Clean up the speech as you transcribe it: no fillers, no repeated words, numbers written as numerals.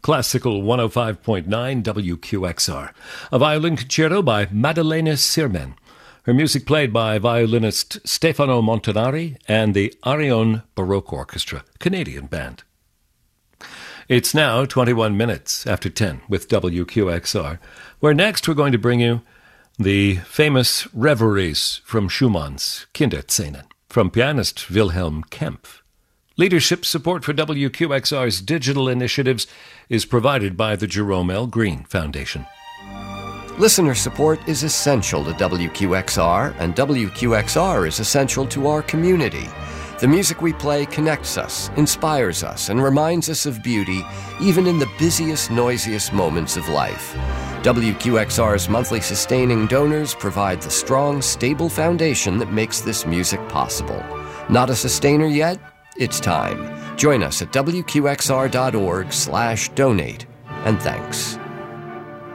Classical 105.9 WQXR. A violin concerto by Maddalena Sirmen. Her music played by violinist Stefano Montanari and the Arion Baroque Orchestra, Canadian band. It's now 21 minutes after 10 with WQXR, where next we're going to bring you the famous Reveries from Schumann's Kinderszenen from pianist Wilhelm Kempff. Leadership support for WQXR's digital initiatives is provided by the Jerome L. Green Foundation. Listener support is essential to WQXR, and WQXR is essential to our community. The music we play connects us, inspires us, and reminds us of beauty, even in the busiest, noisiest moments of life. WQXR's monthly sustaining donors provide the strong, stable foundation that makes this music possible. Not a sustainer yet? It's time. Join us at WQXR.org/donate. And thanks.